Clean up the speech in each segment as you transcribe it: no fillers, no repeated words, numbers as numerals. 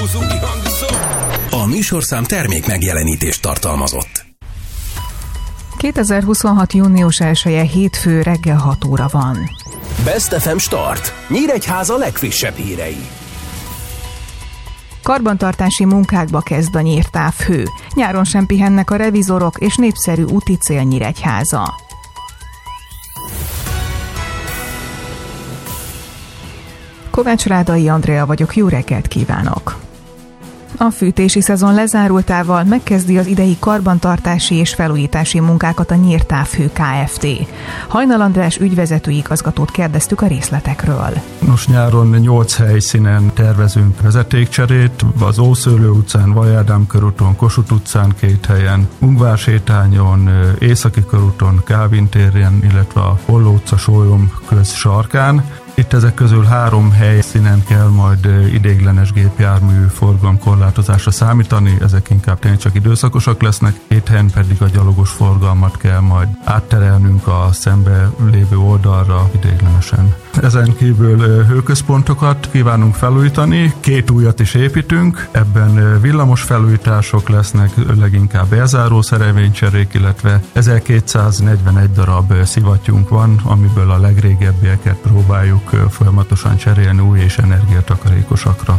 A műsorszám termék megjelenítést tartalmazott. 2026. június 1-e hétfő reggel 6 óra van. Best FM Start. Nyíregyháza legfrissebb hírei. Karbantartási munkákba kezd a nyírtávhő. Nyáron sem pihennek a revizorok és népszerű úti cél Nyíregyháza. Kovács Rádai Andrea vagyok, jó reggelt kívánok! A fűtési szezon lezárultával megkezdi az idei karbantartási és felújítási munkákat a Nyírtávhő Kft. Hajnal András ügyvezető igazgatót kérdeztük a részletekről. Nos, nyáron 8 helyszínen tervezünk vezetékcserét, az Ószőlő utcán, Vajádám körúton, Kossuth utcán 2 helyen, Ungvár sétányon, Északi körúton, Kálvin téren, illetve a Holló utca Sólyom köz sarkán. Itt ezek közül 3 helyszínen kell majd ideiglenes gépjármű forgalomkorlátozásra számítani, ezek inkább tényleg csak időszakosak lesznek, 2 helyen pedig a gyalogos forgalmat kell majd átterelnünk a szembe lévő oldalra ideiglenesen. Ezen kívül hőközpontokat kívánunk felújítani, 2 újat is építünk, ebben villamos felújítások lesznek, leginkább elzáró szerelvénycserék, illetve 1241 darab szivattyúnk van, amiből a legrégebbieket próbáljuk folyamatosan cserélni új és energiatakarékosakra.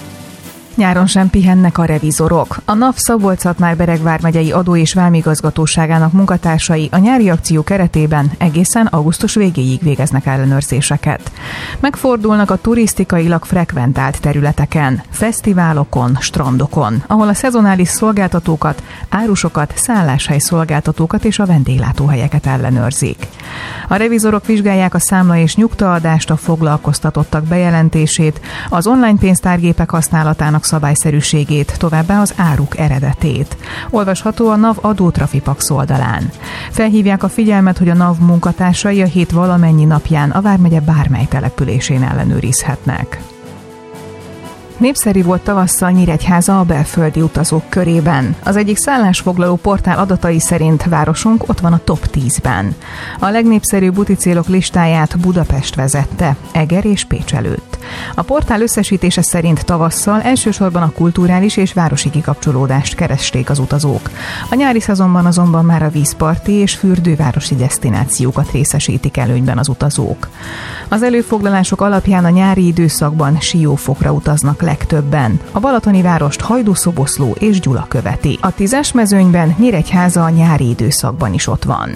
Nyáron sem pihennek a revizorok. A NAV Szabolcs-Szatmár-Bereg vármegyei adó- és vámigazgatóságának munkatársai a nyári akció keretében egészen augusztus végéig végeznek ellenőrzéseket. Megfordulnak a turisztikailag frekventált területeken, fesztiválokon, strandokon, ahol a szezonális szolgáltatókat, árusokat, szálláshely szolgáltatókat és a vendéglátóhelyeket ellenőrzik. A revizorok vizsgálják a számla és nyugtaadást, a foglalkoztatottak bejelentését, az online pénztárgépek használatának szabályszerűségét, továbbá az áruk eredetét. Olvasható a NAV Adótrafipax oldalán. Felhívják a figyelmet, hogy a NAV munkatársai a hét valamennyi napján a vármegye bármely településén ellenőrizhetnek. Népszerű volt tavasszal Nyíregyháza a belföldi utazók körében. Az egyik szállásfoglaló portál adatai szerint városunk ott van a top 10-ben. A legnépszerűbb úticélok listáját Budapest vezette, Eger és Pécs előtt. A portál összesítése szerint tavasszal elsősorban a kulturális és városi kikapcsolódást keresték az utazók. A nyári szezonban azonban már a vízparti és fürdővárosi desztinációkat részesítik előnyben az utazók. Az előfoglalások alapján a nyári időszakban Siófokra utaznak legtöbben. A balatoni várost Hajdú-Szoboszló és Gyula követi. A 10-es mezőnyben Nyíregyháza a nyári időszakban is ott van.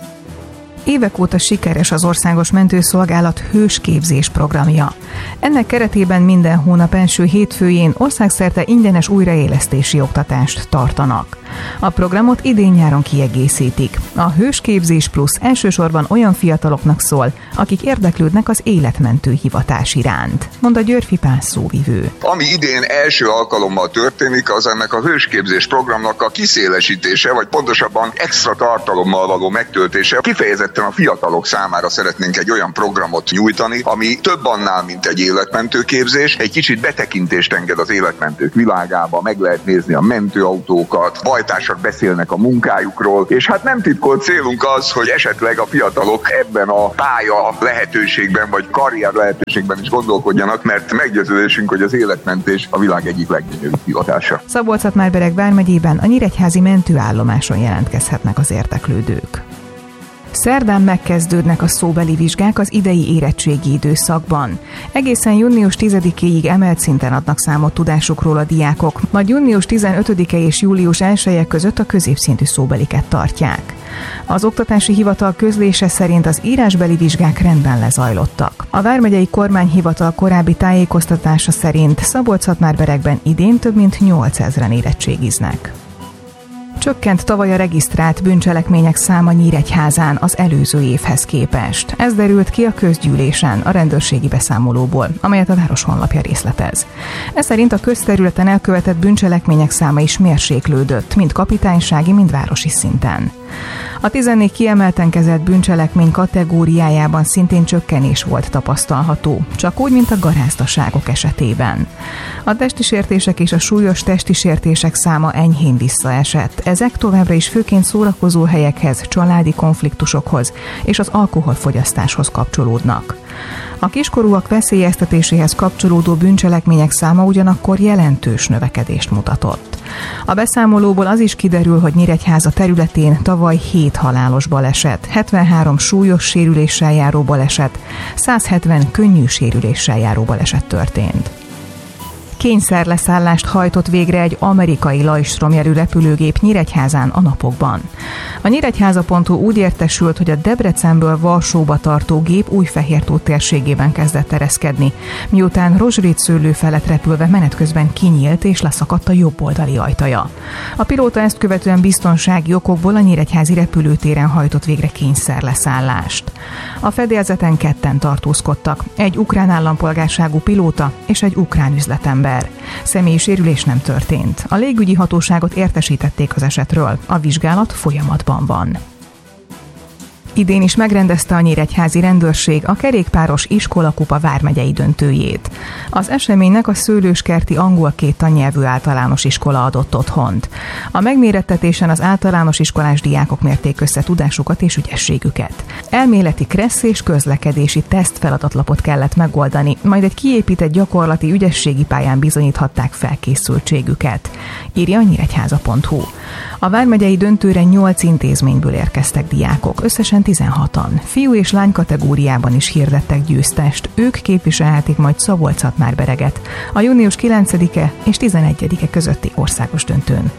Évek óta sikeres az Országos Mentőszolgálat hősképzés programja. Ennek keretében minden hónap első hétfőjén országszerte ingyenes újraélesztési oktatást tartanak. A programot idén-nyáron kiegészítik. A Hősképzés Plusz elsősorban olyan fiataloknak szól, akik érdeklődnek az életmentő hivatás iránt, mond a Györfi Pál szóvivő. Ami idén első alkalommal történik, az ennek a hősképzés programnak a kiszélesítése, vagy pontosabban extra tartalommal való megtöltése. Kifejezetten a fiatalok számára szeretnénk egy olyan programot nyújtani, ami több annál, mint egy életmentő képzés. Egy kicsit betekintést enged az életmentők világába, meg lehet nézni a mentőautókat, bajtársak beszélnek a munkájukról, és hát nem titkolt célunk az, hogy esetleg a fiatalok ebben a pálya lehetőségben, vagy karrier lehetőségben is gondolkodjanak, mert meggyőződésünk, hogy az életmentés a világ egyik leggyönyörűbb hivatása. Szabolcs-Szatmár-Bereg vármegyében a nyíregyházi mentőállomáson jelentkezhetnek az érdeklődők. Szerdán megkezdődnek a szóbeli vizsgák az idei érettségi időszakban. Egészen június 10-éig emelt szinten adnak számot tudásukról a diákok, majd június 15-e és július 1-e között a középszintű szóbeliket tartják. Az Oktatási Hivatal közlése szerint az írásbeli vizsgák rendben lezajlottak. A vármegyei kormányhivatal korábbi tájékoztatása szerint Szabolcs-Szatmár-Beregben idén több mint 8000-en érettségiznek. Csökkent tavaly a regisztrált bűncselekmények száma Nyíregyházán az előző évhez képest. Ez derült ki a közgyűlésen a rendőrségi beszámolóból, amelyet a város honlapja részletez. Ez szerint a közterületen elkövetett bűncselekmények száma is mérséklődött, mind kapitánysági, mind városi szinten. A 14 kiemelten kezelt bűncselekmény kategóriájában szintén csökkenés volt tapasztalható, csak úgy, mint a garázdaságok esetében. A testi sértések és a súlyos testi sértések száma enyhén visszaesett. Ezek továbbra is főként szórakozó helyekhez, családi konfliktusokhoz és az alkoholfogyasztáshoz kapcsolódnak. A kiskorúak veszélyeztetéséhez kapcsolódó bűncselekmények száma ugyanakkor jelentős növekedést mutatott. A beszámolóból az is kiderül, hogy Nyíregyháza területén tavaly 7 halálos baleset, 73 súlyos sérüléssel járó baleset, 170 könnyű sérüléssel járó baleset történt. Kényszerleszállást hajtott végre egy amerikai lajstromjelű repülőgép Nyíregyházán a napokban. A Nyíregyháza.hu úgy értesült, hogy a Debrecenből Varsóba tartó gép Újfehértó térségében kezdett ereszkedni, miután rozsdétszőlő felett repülve menet közben kinyílt és leszakadt a jobb oldali ajtaja. A pilóta ezt követően biztonsági okokból a nyíregyházi repülőtéren hajtott végre kényszerleszállást. A fedélzeten ketten tartózkodtak, egy ukrán állampolgárságú pilóta és egy ukrán üzletember. Személyi sérülés nem történt. A légügyi hatóságot értesítették az esetről. A vizsgálat folyamatban van. Idén is megrendezte a nyíregyházi rendőrség a kerékpáros iskolakupa vármegyei döntőjét. Az eseménynek a Szőlőskerti angol két tannyelvű általános iskola adott otthont. A megmérettetésen az általános iskolás diákok mérték össze tudásukat és ügyességüket. Elméleti kressz és közlekedési tesztfeladatlapot kellett megoldani, majd egy kiépített gyakorlati ügyességi pályán bizonyíthatták felkészültségüket, írja a nyíregyháza.hu. A vármegyei döntőre 8 intézményből érkeztek diákok, összesen 16-an. Fiú és lány kategóriában is hirdettek győztest. Ők képviselhetik majd Szabolcs-Szatmárbereget a június 9-e és 11-e közötti országos döntőn.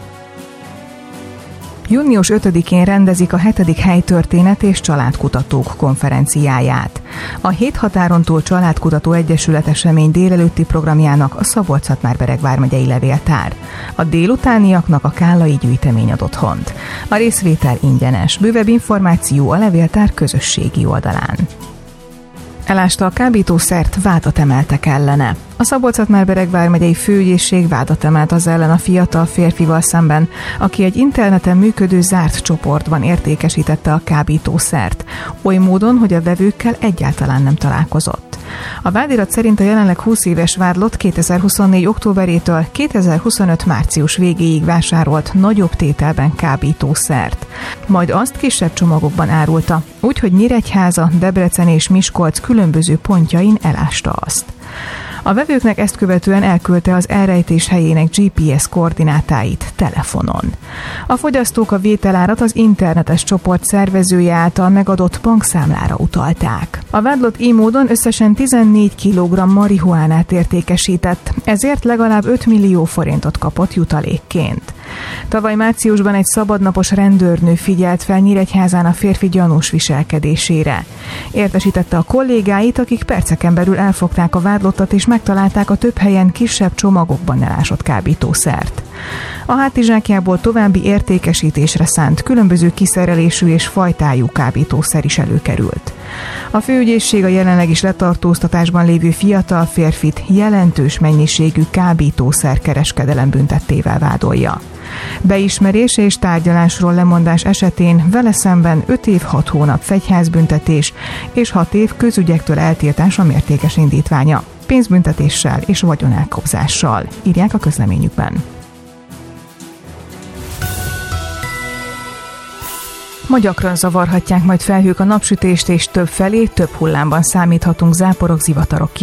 Június 5-én rendezik a 7. helytörténet és családkutatók konferenciáját. A 7 határon túl Családkutató Egyesület esemény délelőtti programjának a Szabolcs-Szatmárbereg vármegyei levéltár. A délutániaknak a kállai gyűjtemény ad otthont. A részvétel ingyenes. Bővebb információ a levéltár közösségi oldalán. Elásta a kábítószert, vádat emeltek ellene. A Szabolcs-Szatmárbereg vármegyei főügyészség vádat emelt az ellen a fiatal férfival szemben, aki egy interneten működő zárt csoportban értékesítette a kábítószert, oly módon, hogy a vevőkkel egyáltalán nem találkozott. A vádirat szerint a jelenleg 20 éves vádlott 2024. októberétől 2025. március végéig vásárolt nagyobb tételben kábítószert. Majd azt kisebb csomagokban árulta, úgyhogy Nyíregyháza, Debrecen és Miskolc különböző pontjain elásta azt. A vevőknek ezt követően elküldte az elrejtés helyének GPS koordinátáit telefonon. A fogyasztók a vételárat az internetes csoport szervezője által megadott bankszámlára utalták. A vádlott így módon összesen 14 kg marihuánát értékesített, ezért legalább 5 millió forintot kapott jutalékként. Tavaly márciusban egy szabadnapos rendőrnő figyelt fel Nyíregyházán a férfi gyanús viselkedésére. Értesítette a kollégáit, akik perceken belül elfogták a vádlottat és megtalálták a több helyen kisebb csomagokban elásott kábítószert. A hátizsákjából további értékesítésre szánt különböző kiszerelésű és fajtájú kábítószer is előkerült. A főügyészség a jelenleg is letartóztatásban lévő fiatal férfit jelentős mennyiségű kábítószer kereskedelem büntettével vádolja. Beismerése és tárgyalásról lemondás esetén vele szemben 5 év 6 hónap fegyházbüntetés és 6 év közügyektől eltiltás a mértékes indítványa, pénzbüntetéssel és vagyonelkobzással, írják a közleményükben. Ma gyakran zavarhatják majd felhők a napsütést, és több felé, több hullámban számíthatunk záporok, zivatarok